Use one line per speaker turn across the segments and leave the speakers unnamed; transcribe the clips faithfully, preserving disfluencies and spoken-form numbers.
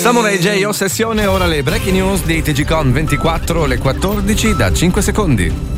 Samurai J, Ossessione, ora le breaking news di T G Con ventiquattro, le quattordici da cinque secondi.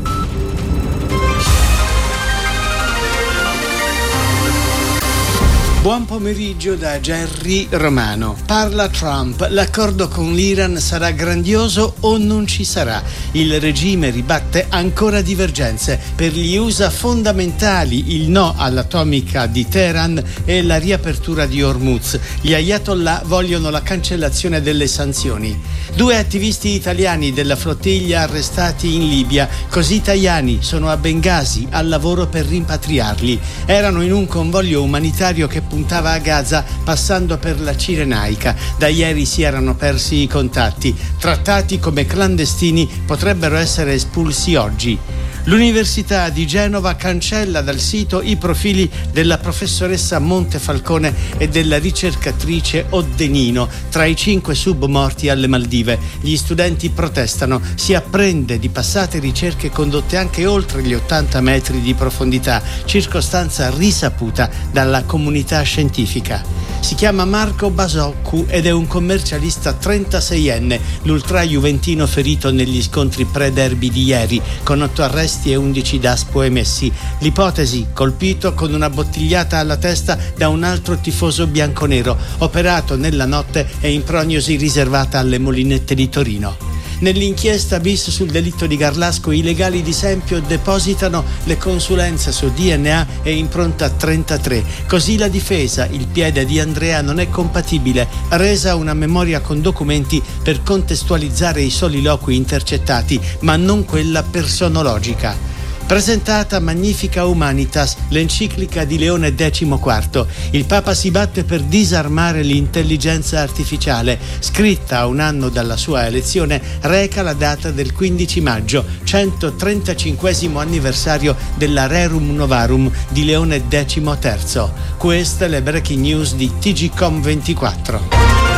Buon pomeriggio da Gerry Romano. Parla Trump. L'accordo con l'Iran sarà grandioso o non ci sarà? Il regime ribatte ancora divergenze. Per gli U S A fondamentali il no all'atomica di Teheran e la riapertura di Hormuz. Gli Ayatollah vogliono la cancellazione delle sanzioni. Due attivisti italiani della flottiglia arrestati in Libia. Così Tajani sono a Bengasi al lavoro per rimpatriarli. Erano in un convoglio umanitario che puntava a Gaza passando per la Cirenaica. Da ieri si erano persi i contatti. Trattati come clandestini, potrebbero essere espulsi oggi. L'Università di Genova cancella dal sito i profili della professoressa Montefalcone e della ricercatrice Oddenino, tra i cinque submorti alle Maldive. Gli studenti protestano. Si apprende di passate ricerche condotte anche oltre gli ottanta metri di profondità, circostanza risaputa dalla comunità scientifica. Si chiama Marco Basoccu ed è un commercialista trentaseienne, l'ultra-juventino ferito negli scontri pre-derby di ieri, con otto arresti e undici daspo emessi. L'ipotesi: colpito con una bottigliata alla testa da un altro tifoso bianconero, operato nella notte e in prognosi riservata alle Molinette di Torino. Nell'inchiesta bis sul delitto di Garlasco, i legali di Sempio depositano le consulenze su D N A e impronta trentatré. Così la difesa: il piede di Andrea non è compatibile. Resa una memoria con documenti per contestualizzare i soliloqui intercettati, ma non quella personologica. Presentata Magnifica Humanitas, l'enciclica di Leone quattordici. Il Papa si batte per disarmare l'intelligenza artificiale. Scritta a un anno dalla sua elezione, reca la data del quindici maggio, centotrentacinquesimo anniversario della Rerum Novarum di Leone diciotto. Queste le breaking news di T G Com ventiquattro.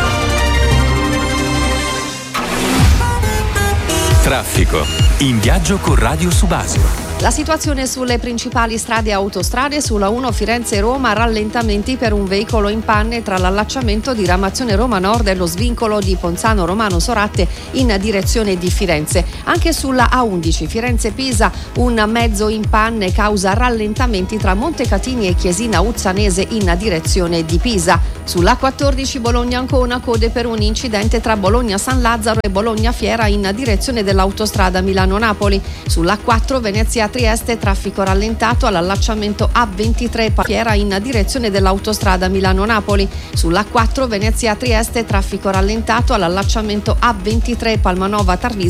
Traffico. In viaggio con Radio Subasio.
La situazione sulle principali strade e autostrade: sulla uno Firenze-Roma, rallentamenti per un veicolo in panne tra l'allacciamento di Ramazione Roma Nord e lo svincolo di Ponzano Romano Soratte in direzione di Firenze. Anche sulla A undici Firenze-Pisa, un mezzo in panne causa rallentamenti tra Montecatini e Chiesina Uzzanese in direzione di Pisa. Sulla A quattordici Bologna-Ancona, code per un incidente tra Bologna-San Lazzaro e Bologna-Fiera in direzione dell'autostrada Milano-Napoli. Sulla A quattro Venezia-Trieste, traffico rallentato all'allacciamento A ventitré Fiera in direzione dell'autostrada Milano-Napoli. Sulla A quattro Venezia-Trieste, traffico rallentato all'allacciamento A ventitré Palmanova-Tarvisio